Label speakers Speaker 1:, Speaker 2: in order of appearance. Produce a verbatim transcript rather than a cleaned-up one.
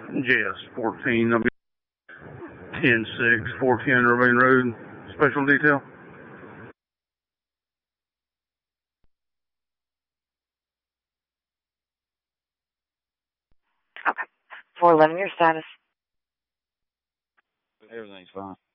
Speaker 1: Yes, fourteen. I'll be ten six, four ten Irvine Road, special detail.
Speaker 2: Okay. four eleven, your status.
Speaker 3: Everything's fine.